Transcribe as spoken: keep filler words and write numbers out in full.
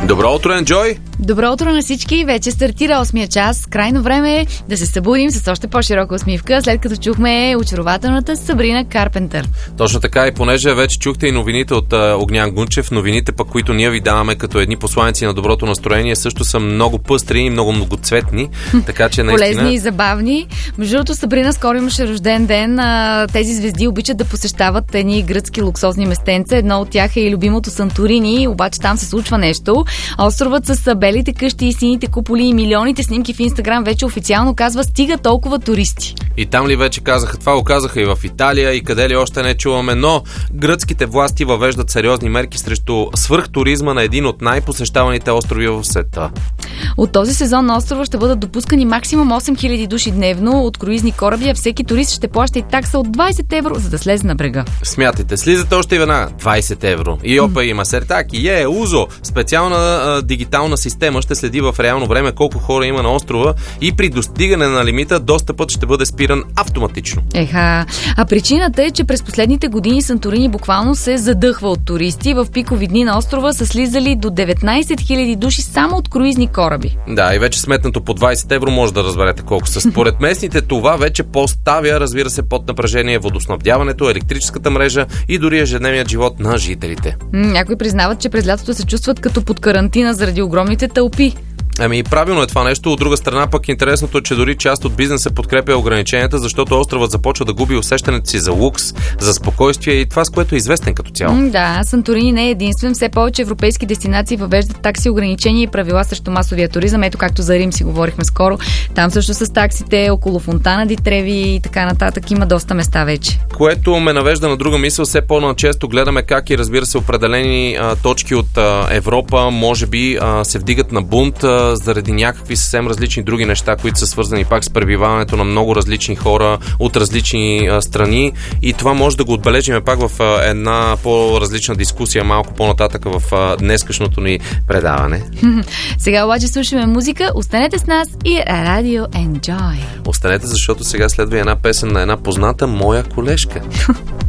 Добро утро, Enjoy! Добро утро на всички! Вече стартира осмия час. Крайно време е да се събудим с още по-широка усмивка, след като чухме очарователната Сабрина Карпентър. Точно така, и понеже вече чухте и новините от а, Огнян Гунчев, новините пък, които ние ви даваме като едни посланици на доброто настроение, също са много пъстри и много многоцветни, така че наистина... Полезни и забавни. Между другото, Сабрина скоро имаше рожден ден. А, тези звезди обичат да посещават едни гръцки луксозни местенца. Едно от тях е и любимото Санторини, обаче там се случва нещо. Островът с белите къщи и сините куполи и милионите снимки в Инстаграм вече официално казва: стига толкова туристи. И там ли вече казаха това? Го казаха и в Италия, и къде ли още не чуваме, но гръцките власти въвеждат сериозни мерки срещу свръхтуризма на един от най-посещаваните острови в света. От този сезон на острова ще бъдат допускани максимум осем хиляди души дневно от круизни кораби, а всеки турист ще плаща и такса от двайсет евро, за да слезе на брега. Смятайте, слизате още и веднага двайсет евро. И опа има сертаки, е, узо. Специална а, дигитална система ще следи в реално време колко хора има на острова и при достигане на лимита достъпът ще бъде спиран автоматично. Еха, а причината е, че през последните години Санторини буквално се задъхва от туристи. В пикови дни на острова са слизали до деветнайсет хиляди души само от круизни кораби. Да, и вече сметнато по двайсет евро може да разберете колко са. Според местните това вече поставя, разбира се, под напрежение водоснабдяването, електрическата мрежа и дори ежедневният живот на жителите. Някои признават, че през лятото се чувстват като под карантина заради огромните тълпи. Ами правилно е това нещо. От друга страна пък интересното е, че дори част от бизнеса подкрепя ограниченията, защото островът започва да губи усещането си за лукс, за спокойствие и това, с което е известен като цяло. М, да, Санторини не е единствен. Все повече европейски дестинации въвеждат такси, ограничения и правила срещу масовия туризъм. Ето както за Рим си говорихме скоро. Там също с таксите, около Фонтана ди Треви и така нататък има доста места вече. Което ме навежда на друга мисъл. Все по-начесто гледаме как и разбира се определени а, точки от а, Европа може би а, се вдигат на бунт а, заради някакви съвсем различни други неща, които са свързани пак с пребиваването на много различни хора от различни а, страни, и това може да го отбележим пак в а, една по-различна дискусия малко по-нататък в а, днескашното ни предаване. Сега обаче слушаме музика. Останете с нас и Радио Enjoy. Останете, защото сега следва една песен на една позната моя колежка.